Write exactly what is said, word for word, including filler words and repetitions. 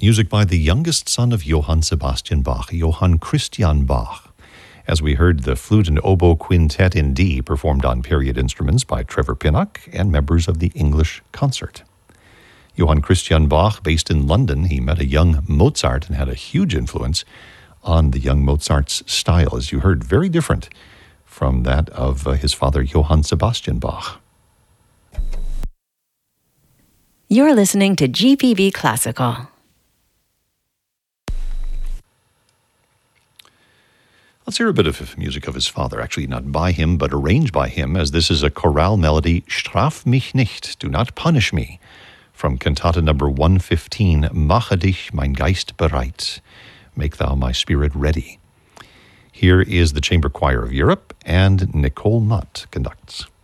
Music by the youngest son of Johann Sebastian Bach, Johann Christian Bach. As we heard, the flute and oboe quintet in D performed on period instruments by Trevor Pinnock and members of the English Concert. Johann Christian Bach, based in London, he met a young Mozart and had a huge influence on the young Mozart's style, as you heard, very different from that of uh, his father, Johann Sebastian Bach. You're listening to G P B Classical. Let's hear a bit of music of his father, actually not by him, but arranged by him, as this is a chorale melody, Straf mich nicht, do not punish me, from cantata number one fifteen, Mache dich mein Geist bereit, make thou my spirit ready. Here is the Chamber Choir of Europe, and Nicole Nutt conducts.